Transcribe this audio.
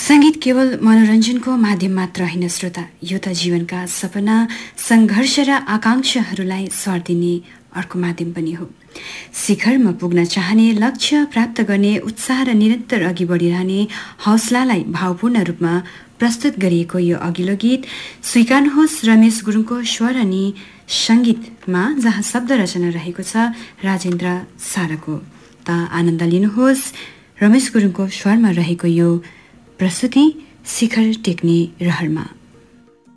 संगीत केवल मनोरञ्जनको माध्यम मात्र होइन श्रोता, यो त जीवनका सपना, सङ्घर्ष र आकांक्षाहरूलाई स्वर दिने अर्को माध्यम पनि हो। शिखरमा पुग्न चाहने, लक्ष्य प्राप्त गर्ने उत्साह र निरन्तर अघि बढिरहने हौसलालाई भावपूर्ण रूपमा प्रस्तुत गरिएको यो अघिल्लो गीत स्वीकार्नुहोस् रमेश गुरुङको स्वर अनि सङ्गीतमा, जहाँ शब्द रचना रहेको छ राजेन्द्र साराको। त आनन्द लिनुहोस् रमेश गुरुङको स्वरमा रहेको यो प्रस्तुति शिखर टेक्ने रहरमा।